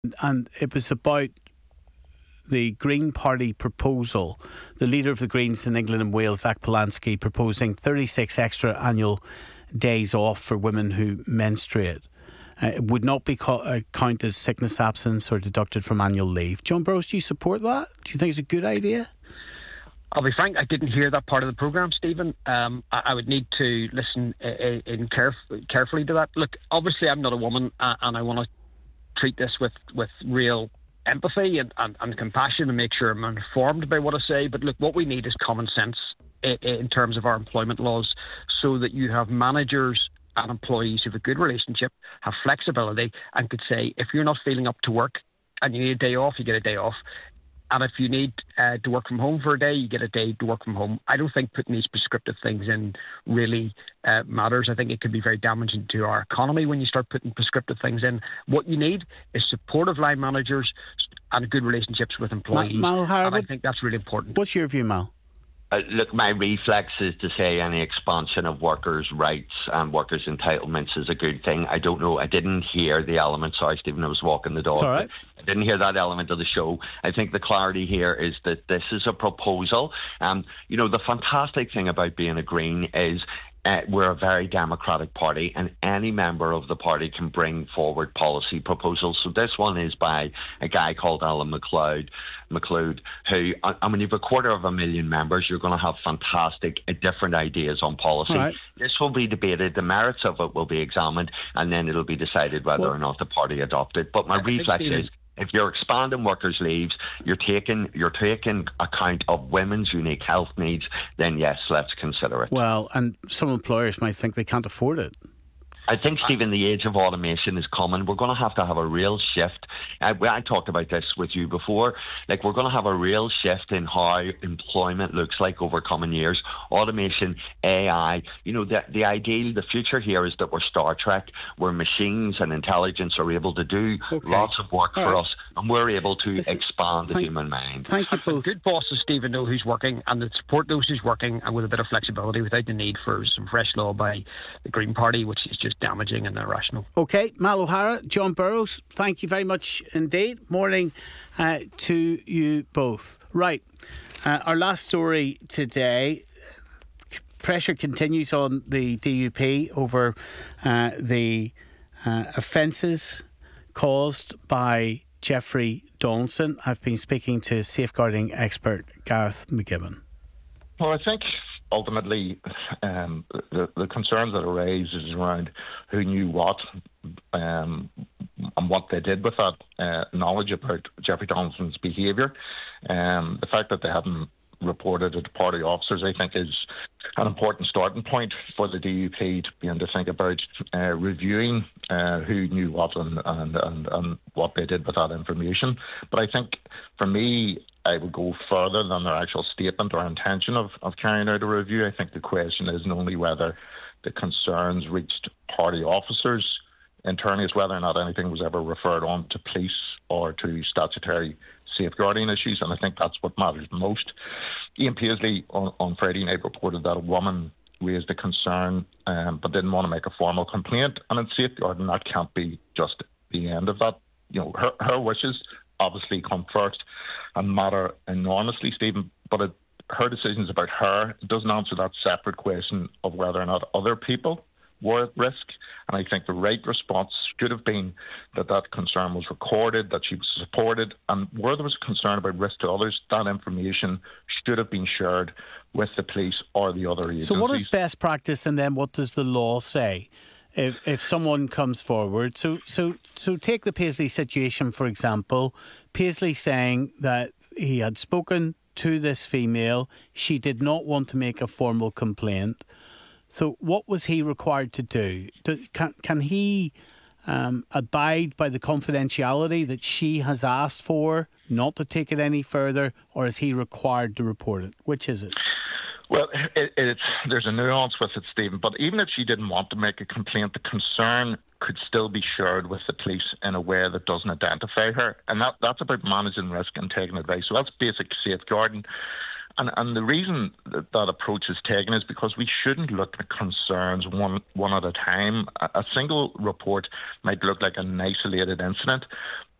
and it was about the Green Party proposal. The leader of the Greens in England and Wales, Zach Polanski, proposing 36 extra annual days off for women who menstruate. It would not be counted as sickness absence or deducted from annual leave. John Burrows, do you support that? Do you think it's a good idea? I'll be frank, I didn't hear that part of the programme, Stephen. I would need to listen carefully to that. Look, obviously I'm not a woman, and I want to treat this with real empathy and compassion and make sure I'm informed by what I say. But look, what we need is common sense in terms of our employment laws, so that you have managers and employees who have a good relationship, have flexibility, and could say, if you're not feeling up to work and you need a day off, you get a day off. And if you need to work from home for a day, you get a day to work from home. I don't think putting these prescriptive things in really matters. I think it could be very damaging to our economy when you start putting prescriptive things in. What you need is supportive line managers and good relationships with employees. Mal, and I think that's really important. What's your view, Mal? Look, my reflex is to say any expansion of workers' rights and workers' entitlements is a good thing. I don't know. I didn't hear the element. Sorry, Stephen, I was walking the dog. It's all right. I didn't hear that element of the show. I think the clarity here is that this is a proposal. The fantastic thing about being a Green is we're a very democratic party, and any member of the party can bring forward policy proposals. So this one is by a guy called Alan McLeod, who, when you've 250,000 members, you're going to have fantastic different ideas on policy. Right. This will be debated, the merits of it will be examined, and then it'll be decided whether or not the party adopt it. But my reflex is, if you're expanding workers' leaves, you're taking account of women's unique health needs, then yes, let's consider it. Well, and some employers might think they can't afford it. I think, Stephen, the age of automation is coming. We're going to have a real shift. I talked about this with you before. Like, we're going to have a real shift in how employment looks like over coming years. Automation, AI. The ideal, the future here is that we're Star Trek, where machines and intelligence are able to do lots of work for us, and we're able to expand the human mind. Thank you both. Good bosses, Stephen, know who's working and that support those who's working, and with a bit of flexibility without the need for some fresh law by the Green Party, which is just damaging and irrational. OK, Mal O'Hara, John Burrows, thank you very much indeed. Morning to you both. Right, our last story today. Pressure continues on the DUP over the offences caused by Jeffrey Donaldson. I've been speaking to safeguarding expert Gareth McGibbon. Well, I think ultimately the concerns that are raised is around who knew what and what they did with that knowledge about Jeffrey Donaldson's behaviour. The fact that they haven't reported it to party officers, I think, is an important starting point for the DUP to begin to think about reviewing who knew what and what they did with that information. But I think, for me, I would go further than their actual statement or intention of carrying out a review. I think the question is not only whether the concerns reached party officers internally, as whether or not anything was ever referred on to police or to statutory safeguarding issues, and I think that's what matters most. Ian Paisley on Friday night reported that a woman raised a concern but didn't want to make a formal complaint, and in safeguarding that can't be just the end of that. Her wishes obviously come first and matter enormously, Stephen, but her decisions about her. It doesn't answer that separate question of whether or not other people were at risk. And I think the right response should have been that concern was recorded, that she was supported, and where there was a concern about risk to others, that information should have been shared with the police or the other agencies. So what is best practice, and then what does the law say if someone comes forward? So take the Paisley situation, for example. Paisley saying that he had spoken to this female, she did not want to make a formal complaint. So what was he required to do? Can he abide by the confidentiality that she has asked for, not to take it any further, or is he required to report it? Which is it? Well, there's a nuance with it, Stephen, but even if she didn't want to make a complaint, the concern could still be shared with the police in a way that doesn't identify her. And that's about managing risk and taking advice. So that's basic safeguarding. And the reason that approach is taken is because we shouldn't look at concerns one at a time. A single report might look like an isolated incident,